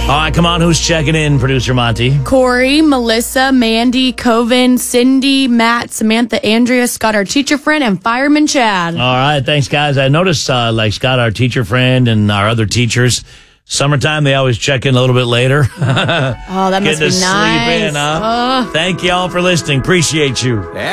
All right, come on. Who's checking in, Producer Monty? Corey, Melissa, Mandy, Coven, Cindy, Matt, Samantha, Andrea, Scott, our teacher friend, and Fireman Chad. All right, thanks, guys. I noticed, Scott, our teacher friend, and our other teachers, summertime, they always check in a little bit later. Oh, that must be nice. Sleep in, huh? Thank you all for listening. Appreciate you.